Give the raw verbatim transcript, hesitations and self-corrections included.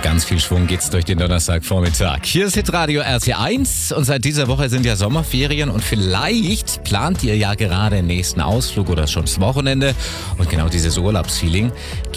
ganz viel Schwung geht's durch den Donnerstagvormittag. Hier ist Hitradio R T eins und seit dieser Woche sind ja Sommerferien und vielleicht plant ihr ja gerade den nächsten Ausflug oder schon das Wochenende und genau dieses Urlaubsfeeling